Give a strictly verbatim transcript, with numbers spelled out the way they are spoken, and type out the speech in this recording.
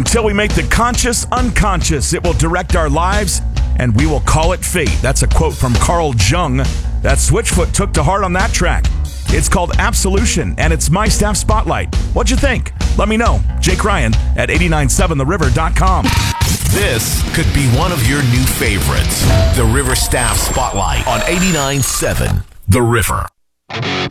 Until we make the conscious unconscious, it will direct our lives, and we will call it fate. That's a quote from Carl Jung that Switchfoot took to heart on that track. It's called Absolution, and it's my staff spotlight. What'd you think? Let me know. Jake Ryan at eight nine seven the river dot com. This could be one of your new favorites. The River Staff Spotlight on eighty-nine point seven The River.